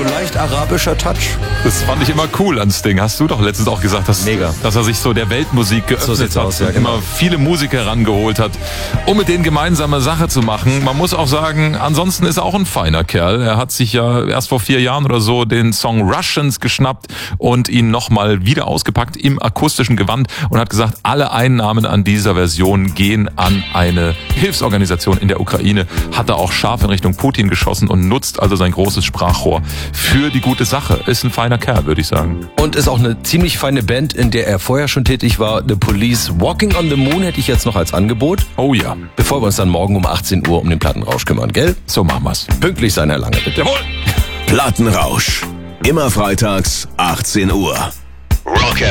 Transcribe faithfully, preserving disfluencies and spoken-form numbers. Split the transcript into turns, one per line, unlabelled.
So leicht arabischer Touch.
Das fand ich immer cool an Sting. Hast du doch letztens auch gesagt, dass,
Mega.
dass er sich so der Weltmusik geöffnet
So sieht's
hat
aus, ja,
und
genau.
immer viele Musiker herangeholt hat, um mit denen gemeinsame Sache zu machen. Man muss auch sagen, ansonsten ist er auch ein feiner Kerl. Er hat sich ja erst vor vier Jahren oder so den Song Russians geschnappt und ihn nochmal wieder ausgepackt im akustischen Gewand und hat gesagt, alle Einnahmen an dieser Version gehen an eine Hilfsorganisation in der Ukraine. Hat er auch scharf in Richtung Putin geschossen und nutzt also sein großes Sprachrohr für die gute Sache. Ist ein feiner Kerl, würde ich sagen.
Und ist auch eine ziemlich feine Band, in der er vorher schon tätig war. The Police. Walking on the Moon hätte ich jetzt noch als Angebot.
Oh ja.
Bevor wir uns dann morgen um achtzehn Uhr um den Plattenrausch kümmern, gell?
So machen wir's.
Pünktlich sein, Herr Lange, bitte.
Jawohl!
Plattenrausch. Immer freitags, achtzehn Uhr. Rock